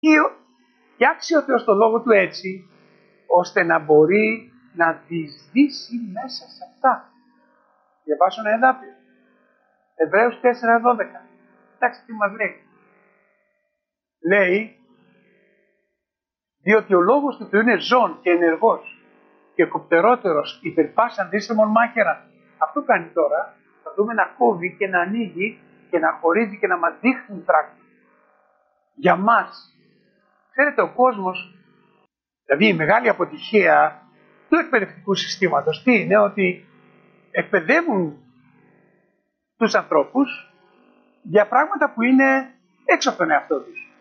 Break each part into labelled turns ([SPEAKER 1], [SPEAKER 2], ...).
[SPEAKER 1] φτιάξει ο Θεός το Λόγο Του έτσι, ώστε να μπορεί να διεισδύσει μέσα σε αυτά. Διαβάσω ένα εδάφιο. Εβραίους 4:12. Κοιτάξτε τι μας λέει. Λέει, διότι ο λόγος του Θεού είναι ζών και ενεργός και κοπτερότερος υπερ πάσαν δύσσεμον μάχαιρα. Αυτό κάνει τώρα. Θα δούμε να κόβει και να ανοίγει και να χωρίζει και να μας δείχνει πράγματα. Για μας, ξέρετε, ο κόσμος, δηλαδή η μεγάλη αποτυχία του εκπαιδευτικού συστήματος, τι είναι, ότι εκπαιδεύουν τους ανθρώπους για πράγματα που είναι έξω από τον εαυτό τους.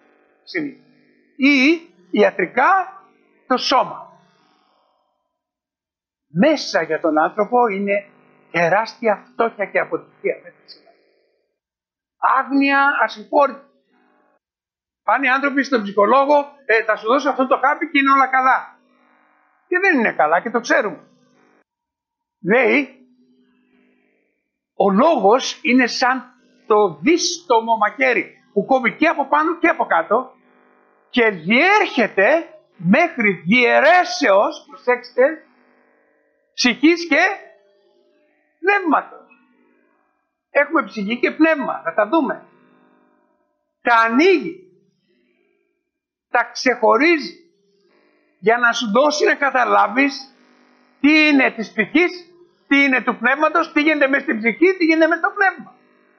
[SPEAKER 1] Ή ιατρικά το σώμα. Μέσα για τον άνθρωπο είναι τεράστια φτώχεια και αποτυχία. Άγνοια ασυγχώρητη. Πάνε οι άνθρωποι στον ψυχολόγο, θα σου δώσω αυτό το χάπι και είναι όλα καλά. Και δεν είναι καλά και το ξέρουμε. Λέει, ο λόγος είναι σαν το δύστομο μακέρι που κόβει και από πάνω και από κάτω και διέρχεται μέχρι διαιρέσεως, προσέξτε, ψυχής και πνεύματος. Έχουμε ψυχή και πνεύμα, θα τα δούμε. Τα ανοίγει, τα ξεχωρίζει για να σου δώσει να καταλάβεις τι είναι της ψυχής, τι είναι του πνεύματος, τι γίνεται μέσα στην ψυχή, τι γίνεται μέσα στο πνεύμα.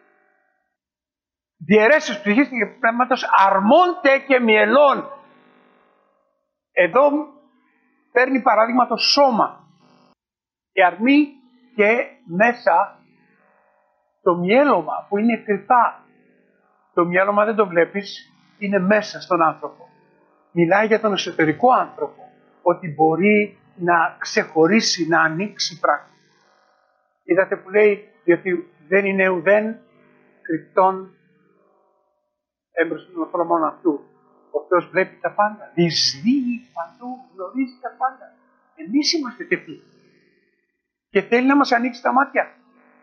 [SPEAKER 1] Διαιρέσεις ψυχής και πνεύματος αρμόνται και μυελών. Εδώ παίρνει παράδειγμα το σώμα. Η αρμή και μέσα το μυέλωμα που είναι κρυφά. Το μυέλωμα δεν το βλέπεις, είναι μέσα στον άνθρωπο. Μιλάει για τον εσωτερικό άνθρωπο, ότι μπορεί να ξεχωρίσει, να ανοίξει πράγματα. Είδατε που λέει, διότι δεν είναι ουδέν κρυπτόν έμπρος των οφρομών αυτού. Ο Θεός βλέπει τα πάντα, διεισδύει παντού, γνωρίζει τα πάντα. Εμείς είμαστε τέτοιοι. Και θέλει να μας ανοίξει τα μάτια.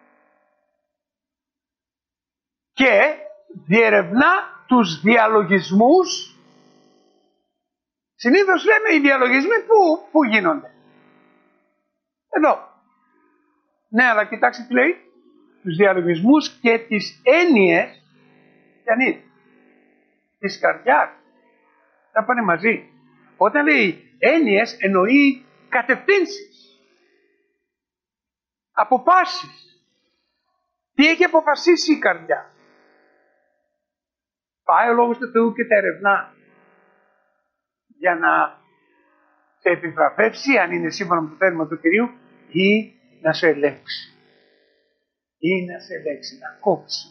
[SPEAKER 1] Και διερευνά τους διαλογισμούς. Συνήθως λέμε οι διαλογισμοί πού γίνονται. Εδώ. Ναι, αλλά κοιτάξτε τι λέει. Τους διαλογισμούς και τις έννοιες της καρδιάς. Θα πάνε μαζί. Όταν λέει έννοιες εννοεί κατευθύνσεις. Αποφάσεις. Τι έχει αποφασίσει η καρδιά. Πάει ο Λόγος του Θεού και τα ερευνά για να σε επιβραβεύσει, αν είναι σύμφωνα με το θέλημα του Κυρίου, ή να σε ελέγξει. Ή να σε ελέγξει, να κόψει.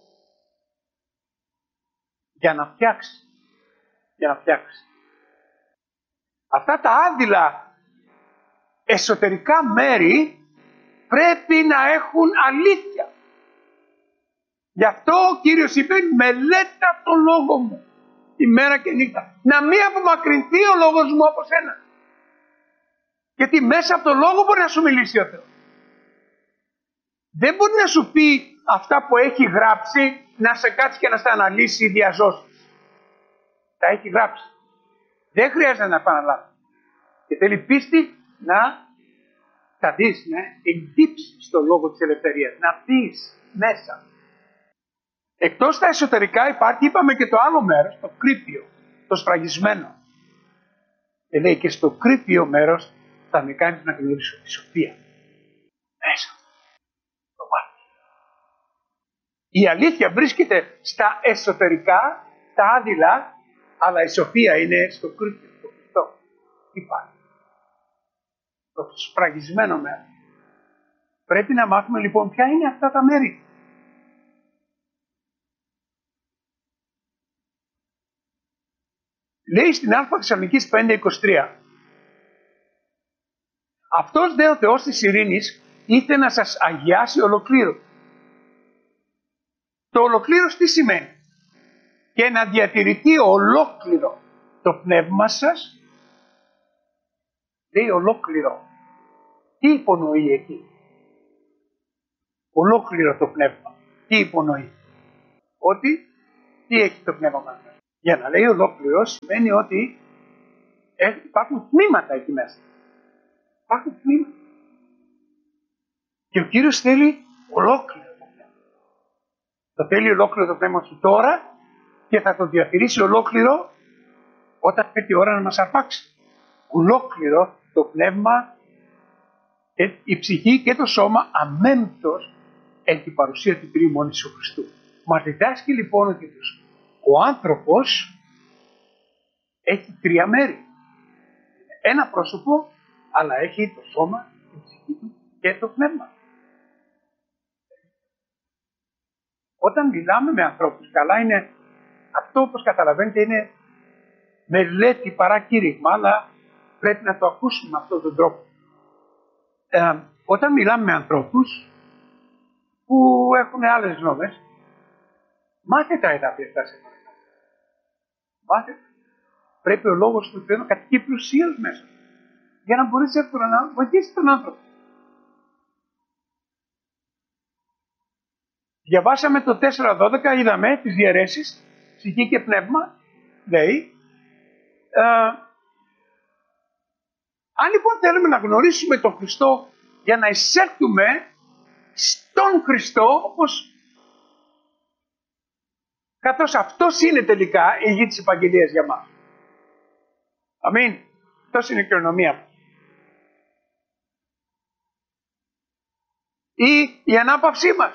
[SPEAKER 1] Για να φτιάξει. Για να φτιάξει. Αυτά τα άδειλα εσωτερικά μέρη πρέπει να έχουν αλήθεια. Γι' αυτό ο Κύριος είπε, μελέτα το λόγο μου ημέρα και νύχτα. Να μην απομακρυνθεί ο λόγος μου από σένα. Γιατί μέσα από το λόγο μπορεί να σου μιλήσει ο Θεός. Δεν μπορεί να σου πει αυτά που έχει γράψει, να σε κάτσει και να στα αναλύσει διαζώσεις. Τα έχει γράψει. Δεν χρειάζεται να επαναλάβει. Και θέλει πίστη να τα δεις, να εγγύψεις στο λόγο της ελευθερίας, να δεις μέσα. Εκτός τα εσωτερικά υπάρχει, είπαμε, και το άλλο μέρος, το κρύπιο, το σφραγισμένο. Και λέει, και στο κρύπιο μέρος θα με κάνεις να γνωρίσω τη σοφία. Μέσα. Το μάτι. Η αλήθεια βρίσκεται στα εσωτερικά, τα άδειλα, αλλά η σοφία είναι στο κρύπιο, στο Χριστό. Υπάρχει. Το σφραγισμένο μέρος. Πρέπει να μάθουμε λοιπόν ποια είναι αυτά τα μέρη. Λέει στην Α Θεσσαλονικής 5:23. Αυτός δε ο Θεός της ειρήνης ήθελε να σας αγιάσει ολοκλήρω. Το ολοκλήρως τι σημαίνει? Και να διατηρηθεί ολόκληρο το πνεύμα σας. Λέει ολόκληρο. Τι υπονοεί εκεί? Ολόκληρο το πνεύμα. Τι υπονοεί? Ότι τι έχει το πνεύμα μας? Για να λέει ολόκληρο σημαίνει ότι υπάρχουν τμήματα εκεί μέσα. Υπάρχουν τμήματα. Και ο Κύριος θέλει ολόκληρο το πνεύμα. Το θέλει ολόκληρο το πνεύμα του τώρα και θα το διατηρήσει ολόκληρο όταν έρθει η ώρα να μας αρπάξει. Ολόκληρο το πνεύμα, η ψυχή και το σώμα αμέμπτος εν την παρουσία του Κυρίου μόνο Ιησού Χριστού. Μας διδάσκει λοιπόν ότι ο άνθρωπος έχει τρία μέρη. Ένα πρόσωπο, αλλά έχει το σώμα, την ψυχή του και το πνεύμα. Όταν μιλάμε με ανθρώπους, καλά είναι αυτό, όπως καταλαβαίνετε, είναι μελέτη παρά κήρυγμα, αλλά πρέπει να το ακούσουμε με αυτόν τον τρόπο. Όταν μιλάμε με ανθρώπους που έχουν άλλες γνώμες, μάθε τα εδάφια αυτά σε εμάς. Μάθε. Πρέπει ο λόγος του Θεού να κατοικεί πλουσίως μέσα, για να μπορείς εύκολα να βοηθήσει τον άνθρωπο. Διαβάσαμε το 4.12, είδαμε τις διαιρέσεις, ψυχή και πνεύμα, λέει. Αν λοιπόν θέλουμε να γνωρίσουμε τον Χριστό για να εισέλθουμε στον Χριστό, καθώς αυτός είναι τελικά η γη της Επαγγελίας για μας. Αμήν. Αυτός είναι η κληρονομία. Ή η ανάπαυσή μας.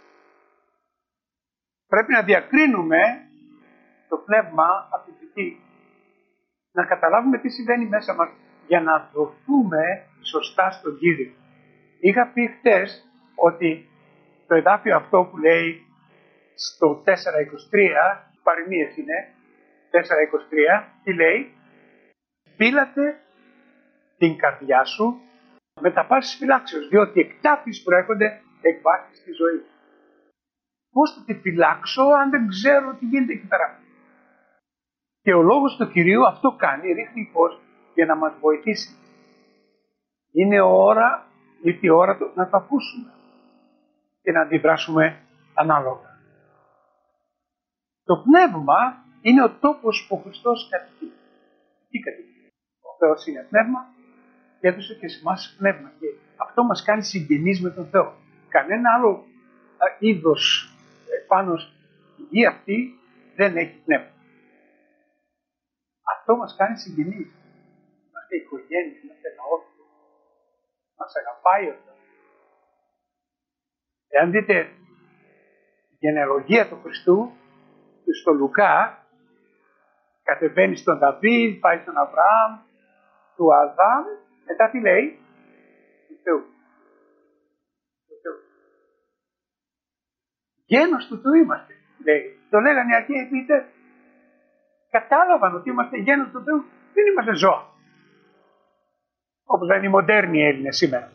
[SPEAKER 1] Πρέπει να διακρίνουμε το πνεύμα από την ψυχή. Να καταλάβουμε τι συμβαίνει μέσα μας για να δοθούμε σωστά στον Κύριο. Είχα πει χτες ότι το εδάφιο αυτό που λέει στο 4.23, παροιμίες είναι, 4.23, τι λέει? Πήλατε την καρδιά σου με τα πάσης φυλάξεως, διότι εκτάφεις προέρχονται εκ βάσης της ζωής. Πώς θα τη φυλάξω αν δεν ξέρω τι γίνεται εκεί πέρα? Και ο λόγος του Κυρίου αυτό κάνει, ρίχνει φως για να μας βοηθήσει. Είναι ήρθε η ώρα να το ακούσουμε και να αντιδράσουμε ανάλογα. Το πνεύμα είναι ο τόπος που ο Χριστός κατοικεί. Τι κατοικεί? Ο Θεός είναι πνεύμα και έδωσε και σε εμάς πνεύμα. Και αυτό μας κάνει συγγενείς με τον Θεό. Κανένα άλλο είδος πάνω στη γη αυτή δεν έχει πνεύμα. Αυτό μας κάνει συγγενείς. Είμαστε οικογένειες, είμαστε λαός. Μας αγαπάει ο Θεός. Εάν δείτε τη γενεαλογία του Χριστού, στο Λουκά, κατεβαίνει στον Δαβίδ, πάει στον Αβραάμ, του Αδάμ, μετά τι λέει? Του Θεού. Γένος του Θεού είμαστε, λέει. Το λέγανε οι αρχαίοι ποιητές. Κατάλαβαν ότι είμαστε γένος του Θεού. Δεν είμαστε ζώα. Όπως λένε οι μοντέρνοι Έλληνες σήμερα.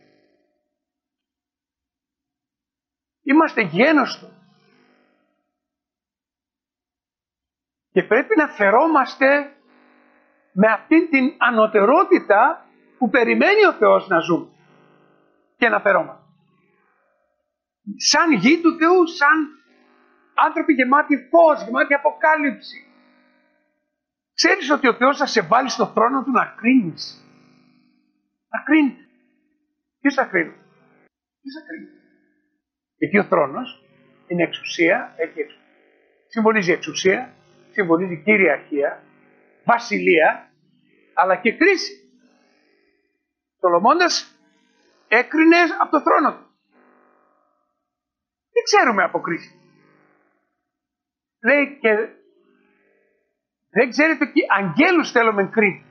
[SPEAKER 1] Είμαστε γένος του. Και πρέπει να φερόμαστε με αυτήν την ανωτερότητα που περιμένει ο Θεός να ζούμε. Και να φερόμαστε. Σαν γη του Θεού, σαν άνθρωποι γεμάτοι φως, γεμάτοι αποκάλυψη. Ξέρεις ότι ο Θεός θα σε βάλει στο θρόνο του να κρίνεις. Να κρίνεις. Ποιος θα κρίνει? Ποιος θα κρίνει? Γιατί ο θρόνος είναι εξουσία, συμβολίζει εξουσία, συμβολίζει κυριαρχία, βασιλεία, αλλά και κρίση. Σολομώντας έκρινε από το θρόνο του. Δεν ξέρουμε από κρίση. Λέει και δεν ξέρετε τι αγγέλους θέλουμε κρίνει.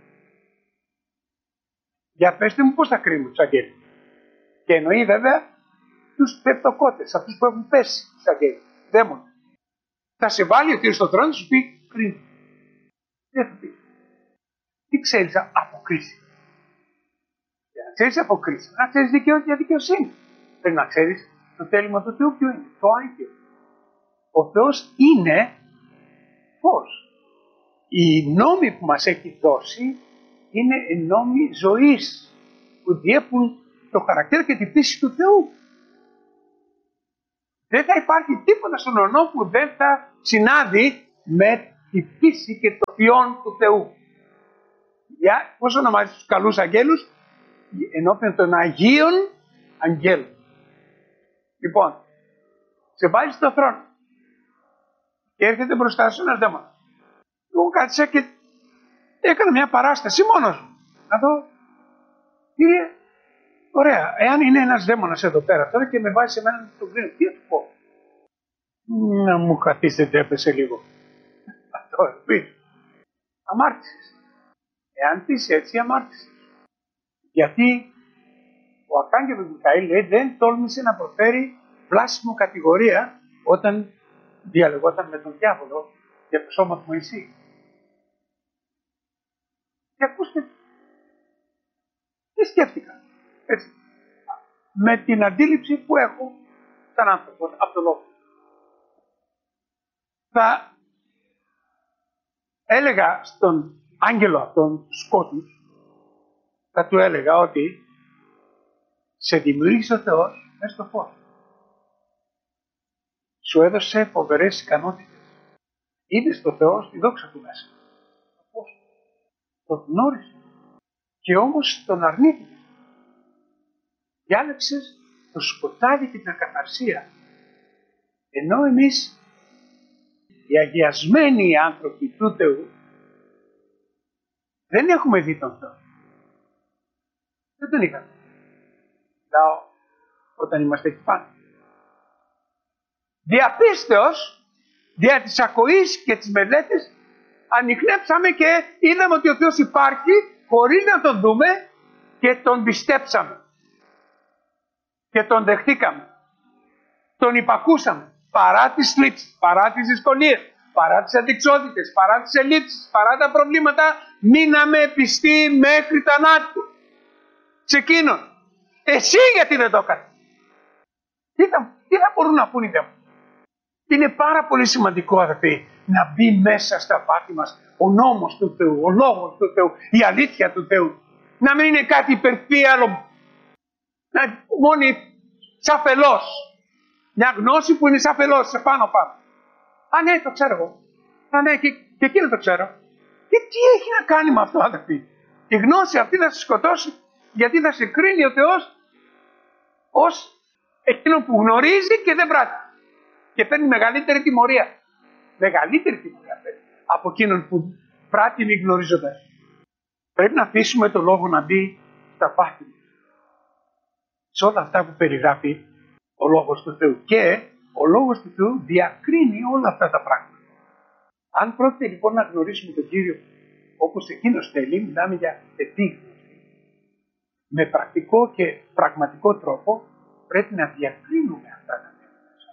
[SPEAKER 1] Για πέστε μου πώς θα κρίνουμε τους αγγέλους. Και εννοεί βέβαια τους πεπτοκότες, αυτούς που έχουν πέσει τους αγγέλους, δαίμονες. Θα σε βάλει ο Κύριος στον θρόνο και σου πει κρίνει. Δεν θα πει. Τι ξέρεις από κρίση? Για να ξέρεις από κρίση, να ξέρεις για δικαιοσύνη. Πρέπει να ξέρεις το θέλημα του Θεού ποιο είναι? Το άγγελο. Ο Θεός είναι φως. Οι νόμοι που μας έχει δώσει είναι οι νόμοι ζωής που διέπουν το χαρακτήρα και τη φύση του Θεού. Δεν θα υπάρχει τίποτα στον ουρανό που δεν θα συνάδει με τη φύση και το ποιόν του Θεού. Πώς ονομάζει τους καλούς αγγέλους? Ενώπιον των Αγίων Αγγέλων. Λοιπόν, σε βάζει στο θρόνο και έρχεται μπροστά σου ένας δαίμονας. Εγώ κάτσα και έκανα μια παράσταση μόνος μου. Να δω, κύριε, ωραία, εάν είναι ένας δαίμονας εδώ πέρα τώρα και με βάζει σε μένα τον κρίνω, τι θα του πω? Να μου καθίσετε, έπεσε λίγο. Αυτό πει. Αμάρτησες. Εάν πεις έτσι, αμάρτησες. Γιατί ο Αρχάγγελος Μιχαήλ λέει δεν τόλμησε να προφέρει βλάσιμο κατηγορία όταν διαλεγόταν με τον διάβολο για το σώμα του Μωυσή. Και ακούστε, τι σκέφτηκα, έτσι, με την αντίληψη που έχω σαν άνθρωπος από το λόγο. Θα έλεγα στον άγγελο αυτόν σκότους, θα του έλεγα ότι σε δημιούργησε ο Θεός μέσα στο φως. Σου έδωσε φοβερές ικανότητες. Είδες το Θεό στη δόξα του μέσα. Πώς? Τον γνώρισε. Και όμως τον αρνήθηκε. Διάλεξες το σκοτάδι και την ακαθαρσία. Ενώ εμείς, οι αγιασμένοι άνθρωποι του Θεού, δεν έχουμε δει τον Θεό. Δεν τον είχαμε. Λέω, όταν είμαστε εκεί πάνω. Διαπίστεως, δια της ακοής και της μελέτης, ανιχνεύσαμε και είδαμε ότι ο Θεός υπάρχει χωρίς να τον δούμε και τον πιστέψαμε. Και τον δεχτήκαμε. Τον υπακούσαμε. Παρά τις θλίψεις, παρά τις δυσκολίες, παρά τις αντιξότητες, παρά τις ελλείψεις, παρά τα προβλήματα, μείναμε πιστοί μέχρι θανάτου. Σε εκείνον. Εσύ γιατί δεν το έκανες? Τι θα μπορούν να πούν οι δαίμονες? Είναι πάρα πολύ σημαντικό, αδερφοί, να μπει μέσα στα πάθη μας ο νόμος του Θεού, ο λόγος του Θεού, η αλήθεια του Θεού. Να μην είναι κάτι υπερφύαλο, μόνοι σαφελός. Μια γνώση που είναι σαφελός, σε πάνω. Α, ναι, το ξέρω εγώ. Α, ναι, και εκείνο το ξέρω. Και τι έχει να κάνει με αυτό, αδερφοί? Η γνώση αυτή θα σε σκοτώσει, γιατί θα σε κρίνει ο Θεός ως εκείνο που γνωρίζει και δεν πράττει. Και παίρνει μεγαλύτερη τιμωρία. Μεγαλύτερη τιμωρία παίρνει από εκείνον που πράττει μη γνωρίζοντας. Πρέπει να αφήσουμε το λόγο να μπει στα πάθη μας. Σε όλα αυτά που περιγράφει ο λόγος του Θεού. Και ο λόγος του Θεού διακρίνει όλα αυτά τα πράγματα. Αν πρόκειται λοιπόν να γνωρίσουμε τον Κύριο όπως εκείνος θέλει, μιλάμε για επίγνωση. Με πρακτικό και πραγματικό τρόπο πρέπει να διακρίνουμε αυτά τα θέματα.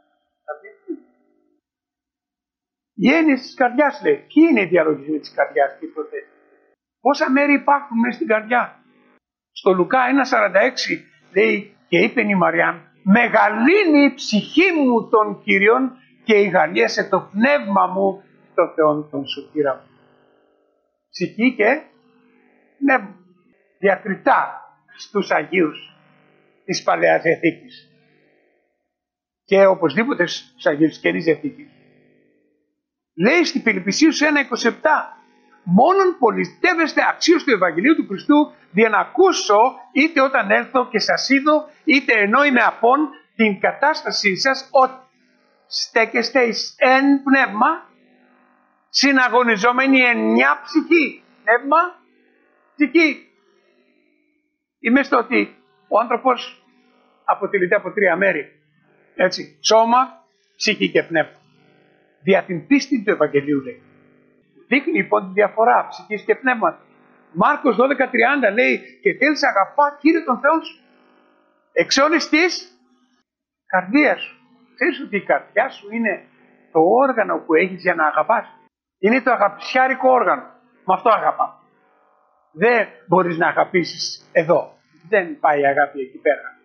[SPEAKER 1] Οι έννοιες της καρδιάς, λέει. Ποιοι είναι οι διαλογισμοί της καρδιάς και οι προθέσεις? Πόσα μέρη υπάρχουν μέσα στην καρδιά? Στο Λουκά 1,46 λέει, και είπε η Μαριάμ, μεγαλύνει η ψυχή μου των Κύριων και ηγαλίασε το πνεύμα μου στον Θεόν τον σωτήρα μου. Ψυχή και πνεύμα. Διακριτά στους Αγίους της Παλαιάς Διαθήκης. Και οπωσδήποτε στους Αγίους της Καινής Διαθήκης. Λέει στη Φιλιππισίους 1,27, μόνον πολιτεύεστε αξίως του Ευαγγελίου του Χριστού, για να ακούσω είτε όταν έλθω και σας είδω, είτε ενώ είμαι απόν, την κατάστασή σας, ότι στέκεστε εις εν πνεύμα, συναγωνιζόμενοι εν μια ψυχή. Πνεύμα, ψυχή. Είμαι στο ότι ο άνθρωπος αποτελείται από τρία μέρη. Έτσι, σώμα, ψυχή και πνεύμα. Δια την πίστη του Ευαγγελίου, λέει. Δείχνει λοιπόν τη διαφορά ψυχής και πνεύματος. Μάρκος 12:30 λέει, και θέλεις αγαπά Κύριε τον Θεό σου εξ όλης της καρδίας σου. Ξέρεις ότι η καρδιά σου είναι το όργανο που έχεις για να αγαπάς. Είναι το αγαπησιάρικο όργανο. Με αυτό αγαπά. Δεν μπορείς να αγαπήσεις εδώ. Δεν πάει η αγάπη εκεί πέρα.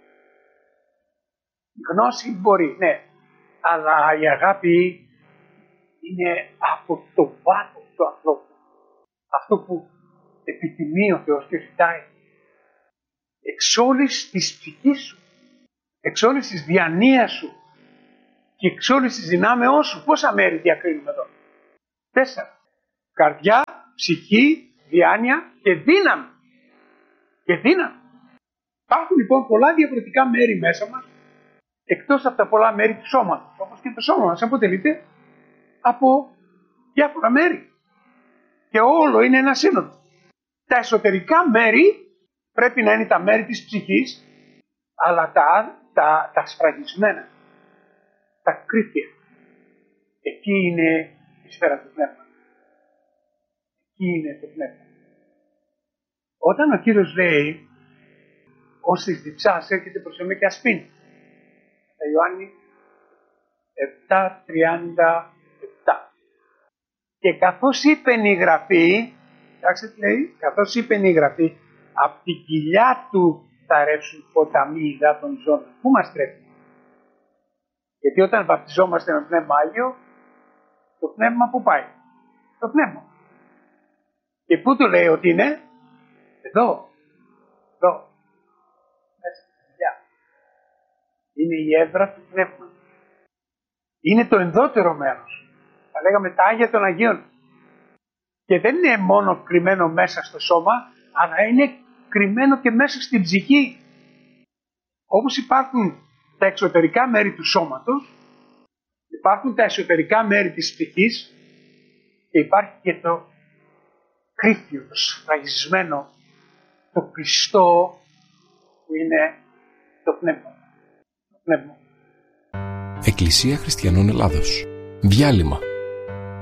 [SPEAKER 1] Η γνώση μπορεί, ναι. Αλλά η αγάπη είναι από το βάθος του ανθρώπου. Αυτό που επιθυμεί ο Θεός και ζητάει. Εξ όλης της ψυχής σου, εξ όλης της διανοίας σου και εξ όλης της δυνάμεώς σου. Πόσα μέρη διακρίνουμε εδώ? 4. Καρδιά, ψυχή, διάνοια και δύναμη. Και δύναμη. Υπάρχουν λοιπόν πολλά διαφορετικά μέρη μέσα μας, εκτός από τα πολλά μέρη του σώματος. Όπως και το σώμα μας αποτελείται από διάφορα μέρη. Και όλο είναι ένα σύνολο. Τα εσωτερικά μέρη πρέπει να είναι τα μέρη της ψυχής, αλλά τα σφραγισμένα, τα κρύφια. Εκεί είναι η σφαίρα του πνεύματος. Εκεί είναι το πνεύμα. Όταν ο Κύριος λέει, ως της διψάς έρχεται προς εμέ και ασπίνει. Τα Ιωάννη 7:37. Και καθώς είπε η Γραφή, κοιτάξτε τι λέει, καθώς είπε η Γραφή, από την κοιλιά του θα ρεύσουν ποταμοί υδάτων ζώων. Πού μας τρέφει? Γιατί όταν βαπτιζόμαστε με Πνεύμα Άγιο, το πνεύμα που πάει? Το πνεύμα. Και πού του λέει ότι είναι? Εδώ. Μέσα στη κοιλιά. Είναι η έδρα του πνεύματος. Είναι το ενδότερο μέρος. Θα λέγαμε τα Άγια των Αγίων. Και δεν είναι μόνο κρυμμένο μέσα στο σώμα, αλλά είναι κρυμμένο και μέσα στην ψυχή. Όπως υπάρχουν τα εξωτερικά μέρη του σώματος, υπάρχουν τα εσωτερικά μέρη της ψυχής και υπάρχει και το κρύφιο, το σφραγισμένο, το κλειστό που είναι το πνεύμα. Το πνεύμα.
[SPEAKER 2] Εκκλησία Χριστιανών Ελλάδος. Διάλειμμα.